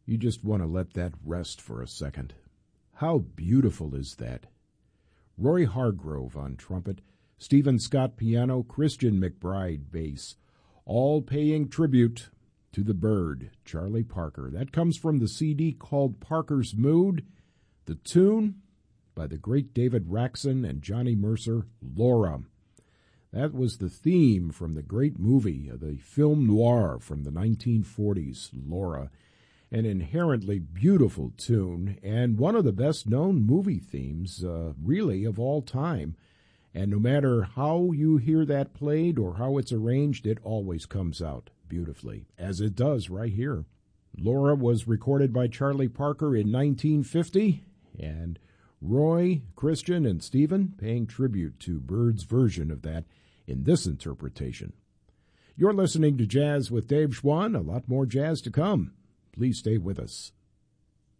You just want to let that rest for a second. How beautiful is that? Roy Hargrove on trumpet, Stephen Scott piano, Christian McBride bass, all paying tribute to the bird, Charlie Parker. That comes from the CD called Parker's Mood. The tune by the great David Raxon and Johnny Mercer, Laura. That was the theme from the great movie, the film noir from the 1940s, Laura. An inherently beautiful tune and one of the best-known movie themes, really, of all time. And no matter how you hear that played or how it's arranged, it always comes out beautifully, as it does right here. Laura was recorded by Charlie Parker in 1950, and Roy, Christian, and Stephen paying tribute to Bird's version of that in this interpretation. You're listening to Jazz with Dave Schwann. A lot more jazz to come. Please stay with us.